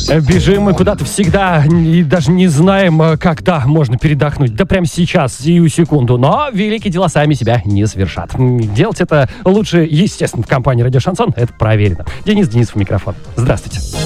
Бежим мы куда-то всегда и даже не знаем, когда можно передохнуть. Да прямо сейчас, сию секунду. Но великие дела сами себя не совершат. Делать это лучше, естественно, в компании «Радио Шансон». Это проверено. Денис Денисов, микрофон. Здравствуйте.